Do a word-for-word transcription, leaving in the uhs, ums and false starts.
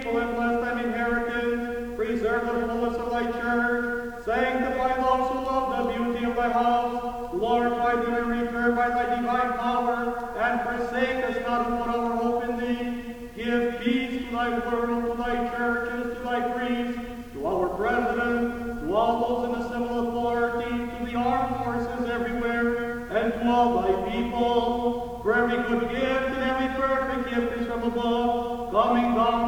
people and bless thine inheritance. Preserve the fullness of thy church. Sanctify those who love the beauty of thy house. Glorify thee in return by thy divine power, and forsake us not who put our hope in thee. Give peace to thy world, to thy churches, to thy priests, to our president, to all those in the civil authority, to the armed forces everywhere, and to all thy people. For every good gift and every perfect gift is from above, coming down